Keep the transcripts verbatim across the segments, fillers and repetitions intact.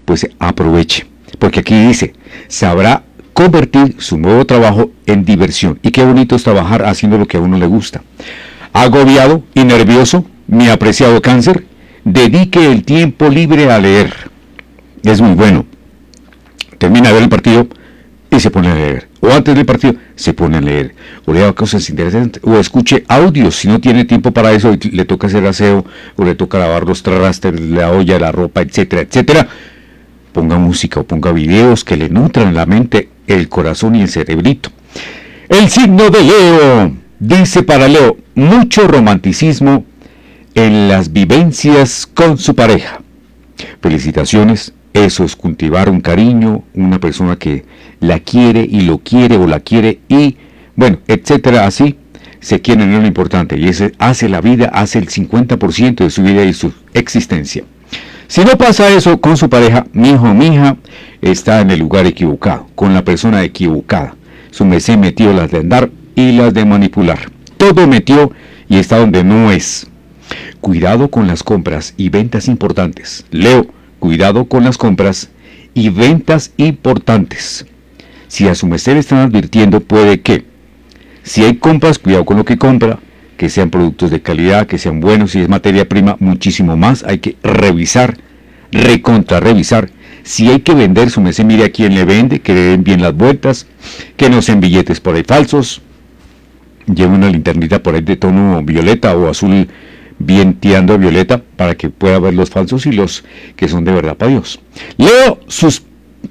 pues aproveche, porque aquí dice, sabrá convertir su nuevo trabajo en diversión. Y qué bonito es trabajar haciendo lo que a uno le gusta. Agobiado y nervioso, mi apreciado cáncer, dedique el tiempo libre a leer. Es muy bueno. Termina de ver el partido y se pone a leer. O antes del partido se pone a leer. O lea cosas interesantes. O escuche audios si no tiene tiempo para eso y le toca hacer aseo. O le toca lavar los trastes, la olla, la ropa, etcétera, etcétera. Ponga música o ponga videos que le nutran la mente, el corazón y el cerebrito. El signo de Leo. Dice para Leo, mucho romanticismo en las vivencias con su pareja. Felicitaciones. Eso es cultivar un cariño, una persona que la quiere y lo quiere o la quiere y, bueno, etcétera, así se quiere, no es lo importante. Y ese hace la vida, hace el cincuenta por ciento de su vida y su existencia. Si no pasa eso con su pareja, mi hijo o mi hija está en el lugar equivocado, con la persona equivocada. Su mesé metió las de andar y las de manipular. Todo metió y está donde no es. Cuidado con las compras y ventas importantes. Leo, cuidado con las compras y ventas importantes. Si a su merced le están advirtiendo, puede que, si hay compras, cuidado con lo que compra, que sean productos de calidad, que sean buenos, si es materia prima, muchísimo más, hay que revisar, recontra revisar. Si hay que vender, su merced mire a quién le vende, que le den bien las vueltas, que no sean billetes por ahí falsos, lleve una linternita por ahí de tono violeta o azul, bien tirando a violeta para que pueda ver los falsos y los que son de verdad para Dios. Leo, sus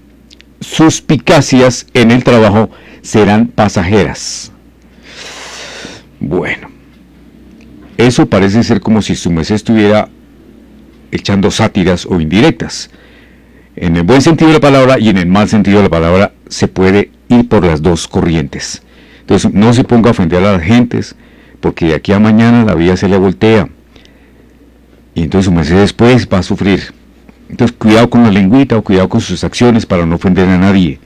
suspicacias en el trabajo serán pasajeras. Bueno, eso parece ser como si su merced estuviera echando sátiras o indirectas. En el buen sentido de la palabra y en el mal sentido de la palabra se puede ir por las dos corrientes. Entonces no se ponga a ofender a las gentes, porque de aquí a mañana la vida se le voltea. Y entonces su merced después va a sufrir. Entonces cuidado con la lengüita o cuidado con sus acciones para no ofender a nadie.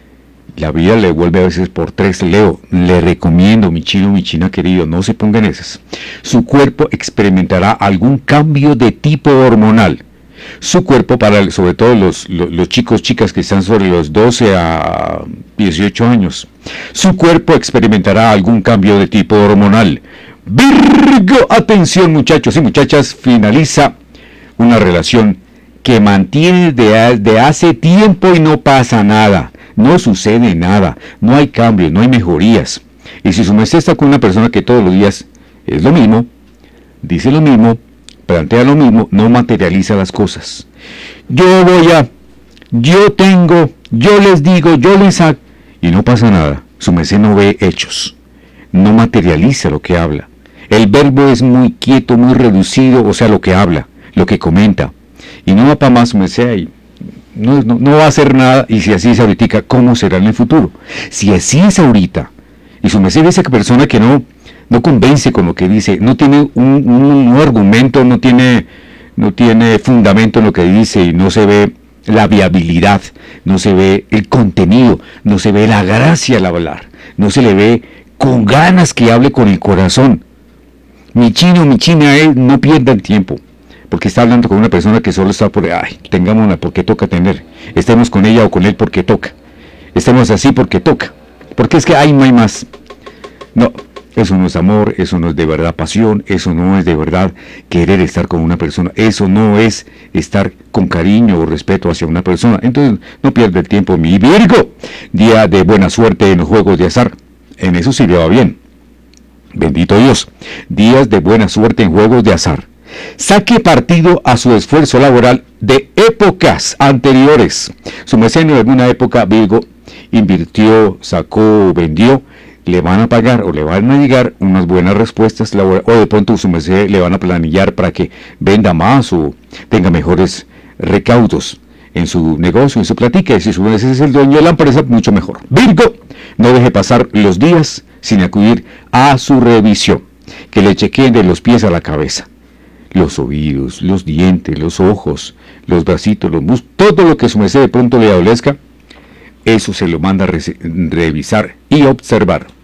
La vida le vuelve a veces por tres. Leo, le recomiendo, mi chino, mi china querido, no se pongan esas. Su cuerpo experimentará algún cambio de tipo hormonal. Su cuerpo, para sobre todo los, los, los chicos, chicas que están sobre los doce a dieciocho años, su cuerpo experimentará algún cambio de tipo hormonal. Virgo, atención muchachos y muchachas, finaliza una relación que mantiene de, de hace tiempo y no pasa nada, no sucede nada, no hay cambios, no hay mejorías. Y si su merced está con una persona que todos los días es lo mismo, dice lo mismo, plantea lo mismo, no materializa las cosas. Yo voy a, yo tengo, yo les digo, yo les hago, y no pasa nada. Su merced no ve hechos, no materializa lo que habla. El verbo es muy quieto, muy reducido, o sea, lo que habla, lo que comenta. Y no va para más, su merced, y no, no, no va a hacer nada, y si así es ahorita, ¿cómo será en el futuro? Si así es ahorita, y su merced es esa persona que no, no convence con lo que dice, no tiene un, un, un argumento, no tiene, no tiene fundamento en lo que dice, y no se ve la viabilidad, no se ve el contenido, no se ve la gracia al hablar, no se le ve con ganas que hable con el corazón. Mi chino, mi china, eh, no pierda el tiempo, porque está hablando con una persona que solo está por, ay, tengámosla porque toca tener, estemos con ella o con él porque toca, estemos así porque toca, porque es que ay, no hay más. No, eso no es amor, eso no es de verdad pasión, eso no es de verdad querer estar con una persona, eso no es estar con cariño o respeto hacia una persona. Entonces no pierda el tiempo, mi Virgo. Día de buena suerte en los juegos de azar, en eso sí le va bien, bendito Dios. Días de buena suerte en juegos de azar. Saque partido a su esfuerzo laboral de épocas anteriores. Su merced en alguna época, Virgo, invirtió, sacó, vendió, le van a pagar o le van a llegar unas buenas respuestas laborales, o de pronto su merced le van a planillar para que venda más o tenga mejores recaudos en su negocio, en su platica, y si su merced es el dueño de la empresa, mucho mejor. Virgo, no deje pasar los días sin acudir a su revisión, que le chequeen de los pies a la cabeza, los oídos, los dientes, los ojos, los bracitos, los muslos, todo lo que su merced de pronto le adolezca, eso se lo manda a revisar y observar.